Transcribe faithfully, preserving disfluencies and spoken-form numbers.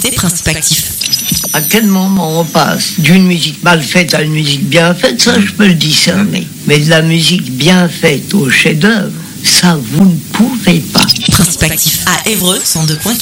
Des principes actifs. À quel moment on passe d'une musique mal faite à une musique bien faite, ça je peux le discerner. Mais de la musique bien faite au chef-d'œuvre, ça vous ne pouvez pas. Principes actifs à Évreux, cent deux point quatre.